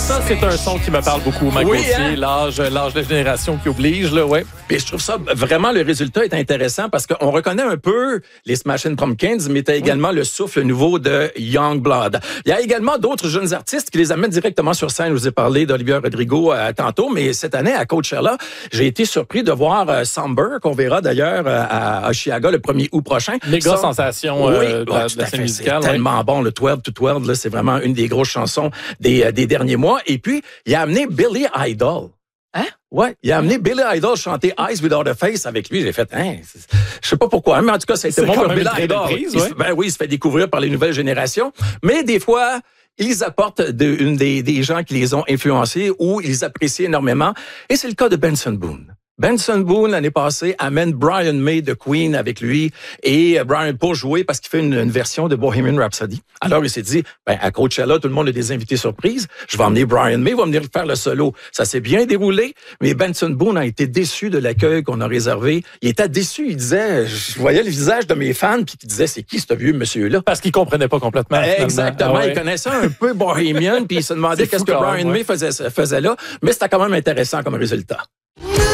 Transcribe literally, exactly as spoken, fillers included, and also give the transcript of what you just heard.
Ça, c'est un son qui me parle beaucoup, Mike Oui, Gauthier. hein? L'âge, l'âge de génération qui oblige, là, ouais. Puis je trouve ça vraiment, le résultat est intéressant parce qu'on reconnaît un peu les Smashing Pumpkins, mais t'as également le souffle nouveau de Youngblood. Il y a également d'autres jeunes artistes qui les amènent directement sur scène. Je vous ai parlé d'Olivia Rodrigo euh, tantôt, mais cette année, à Coachella, j'ai été surpris de voir euh, Somber, qu'on verra d'ailleurs euh, à Oshiaga le premier août prochain. Méga Ça, sensation oui, euh, de, ouais, la- tout de la à scène fait. musicale. C'est ouais. tellement bon, le douze to douze, là, c'est vraiment une des grosses chansons des, euh, des derniers mois. Et puis, il a amené Billy Idol. Hein? Ouais, il a amené Billy Idol chanter Eyes Without a Face avec lui. J'ai fait, hein, c'est- je sais pas pourquoi, mais en tout cas, ça a été C'est bon quand pour même Billy une très belle Idol. prise, Il se- ouais. Ben oui, il se fait découvrir par les nouvelles générations. Mais des fois, ils apportent de, une des, des gens qui les ont influencés ou ils apprécient énormément. Et c'est le cas de Benson Boone. Benson Boone, l'année passée, amène Brian May de Queen avec lui et Brian pour jouer parce qu'il fait une, une version de Bohemian Rhapsody. Alors, il s'est dit, ben, à Coachella, tout le monde a des invités surprises. Je vais emmener Brian May, il va venir faire le solo. Ça s'est bien déroulé, mais Benson Boone a été déçu de l'accueil qu'on a réservé. Il était déçu, il disait, je voyais le visage de mes fans puis il disait, c'est qui ce vieux monsieur-là? Parce qu'il comprenait pas complètement. finalement. Exactement, Ah ouais. il connaissait un peu Bohemian puis il se demandait C'est qu'est-ce fou que quand Brian même, ouais. May faisait, faisait là, mais c'était quand même intéressant comme résultat.